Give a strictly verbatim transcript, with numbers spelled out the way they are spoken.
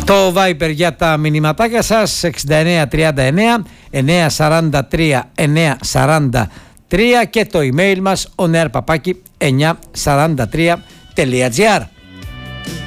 Το Viber για τα μηνυματάκια σας εξήντα εννέα τριάντα εννέα εννιακόσια σαράντα τρία εννιακόσια σαράντα τρία και το email μας on air παπάκι εννιακόσια σαράντα τρία τελεία gr.